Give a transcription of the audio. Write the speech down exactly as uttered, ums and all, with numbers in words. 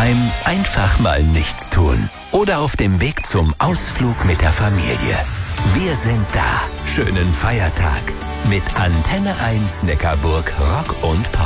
beim einfach mal nichts tun oder auf dem Weg zum Ausflug mit der Familie. Wir sind da. Schönen Feiertag mit Antenne eins Neckarburg Rock und Pop.